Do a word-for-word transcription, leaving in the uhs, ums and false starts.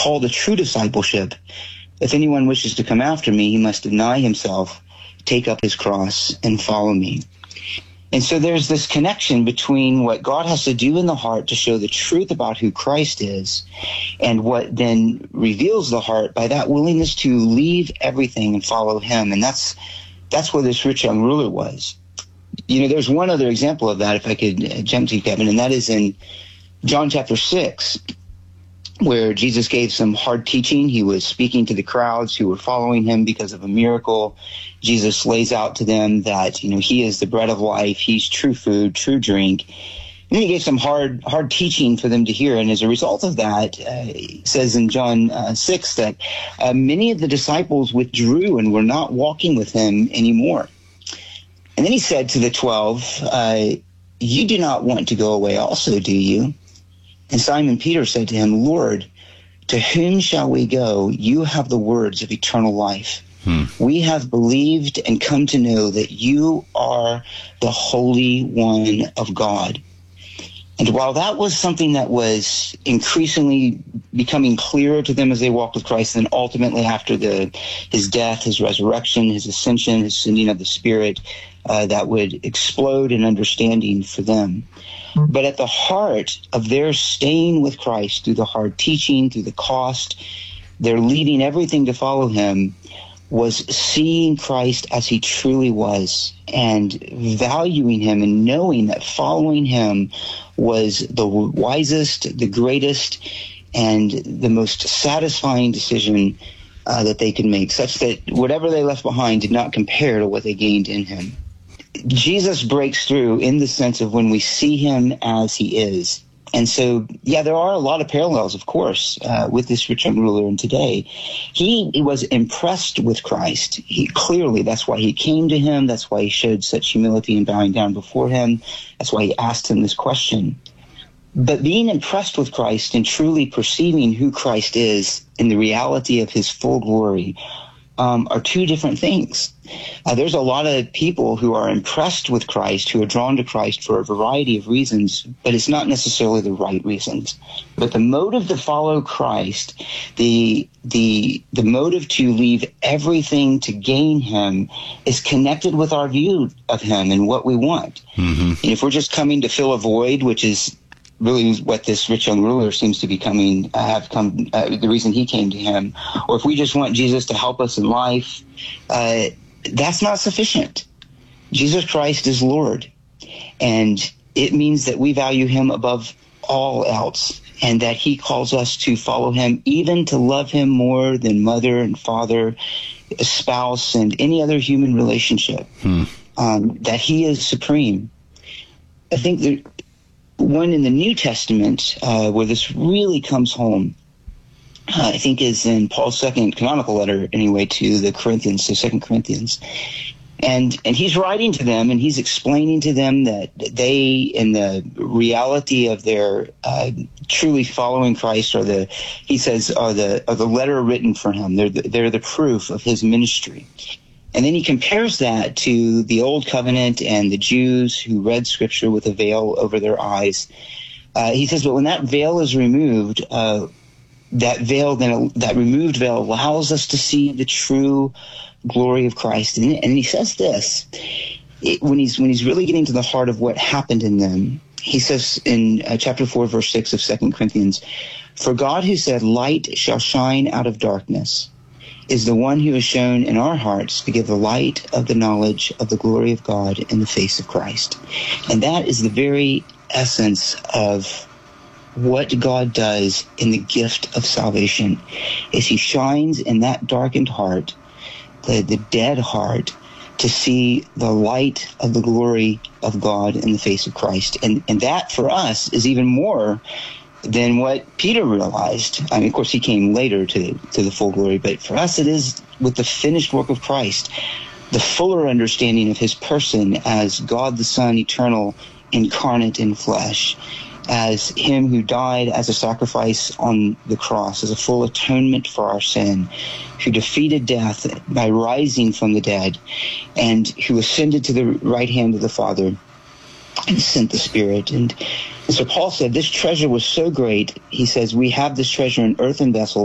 call to true discipleship. If anyone wishes to come after me, he must deny himself, take up his cross, and follow me. And so there's this connection between what God has to do in the heart to show the truth about who Christ is, and what then reveals the heart by that willingness to leave everything and follow him. And that's that's where this rich young ruler was. You know, there's one other example of that, if I could jump to you, Kevin, and that is in John chapter six, where Jesus gave some hard teaching. He was speaking to the crowds who were following him because of a miracle. Jesus lays out to them that, you know, he is the bread of life. He's true food, true drink. And then he gave some hard hard teaching for them to hear. And as a result of that, uh, he says in John uh, six that uh, many of the disciples withdrew and were not walking with him anymore. And then he said to the twelve, uh, you do not want to go away also, do you? And Simon Peter said to him, Lord, to whom shall we go? You have the words of eternal life. Hmm. We have believed and come to know that you are the Holy One of God. And while that was something that was increasingly becoming clearer to them as they walked with Christ, then ultimately after the his death, his resurrection, his ascension, his sending of the Spirit, uh, that would explode in understanding for them. But at the heart of their staying with Christ through the hard teaching, through the cost, their leaving everything to follow him, was seeing Christ as he truly was and valuing him and knowing that following him was the wisest, the greatest, and the most satisfying decision uh, that they could make, such that whatever they left behind did not compare to what they gained in him. Jesus breaks through in the sense of when we see him as he is. And so, yeah, there are a lot of parallels, of course, uh, with this rich young ruler in today. He, he was impressed with Christ. He, clearly, that's why he came to him. That's why he showed such humility and bowing down before him. That's why he asked him this question. But being impressed with Christ and truly perceiving who Christ is in the reality of his full glory Um, are two different things. Uh, there's a lot of people who are impressed with Christ, who are drawn to Christ for a variety of reasons, but it's not necessarily the right reasons. But the motive to follow Christ, the the the motive to leave everything to gain him, is connected with our view of him and what we want. Mm-hmm. And if we're just coming to fill a void, which is really what this rich young ruler seems to be coming, uh, have come, uh, the reason he came to him, or if we just want Jesus to help us in life, uh, that's not sufficient. Jesus Christ is Lord, and it means that we value him above all else, and that he calls us to follow him, even to love him more than mother and father, a spouse, and any other human relationship, hmm. um, that he is supreme. I think that one in the New Testament uh, where this really comes home, uh, I think, is in Paul's second canonical letter, anyway, to the Corinthians, so Second Corinthians. And and he's writing to them, and he's explaining to them that they, in the reality of their uh, truly following Christ, are the, he says, are the are the letter written for him. They're the, they're the proof of his ministry. And then he compares that to the Old Covenant and the Jews who read Scripture with a veil over their eyes. Uh, he says, but when that veil is removed, uh, that veil, then that removed veil allows us to see the true glory of Christ. And, and he says this, it, when he's when he's really getting to the heart of what happened in them. He says in uh, chapter four, verse six of Second Corinthians, "For God who said, 'Light shall shine out of darkness,' is the one who has shown in our hearts to give the light of the knowledge of the glory of God in the face of Christ." And that is the very essence of what God does in the gift of salvation, is he shines in that darkened heart, the, the dead heart, to see the light of the glory of God in the face of Christ. And, and that for us is even more than what Peter realized. I mean, of course, he came later to, to the full glory, but for us it is with the finished work of Christ, the fuller understanding of his person as God the Son, eternal, incarnate in flesh, as him who died as a sacrifice on the cross, as a full atonement for our sin, who defeated death by rising from the dead, and who ascended to the right hand of the Father and sent the Spirit. And so Paul said this treasure was so great, he says, we have this treasure in earthen vessels,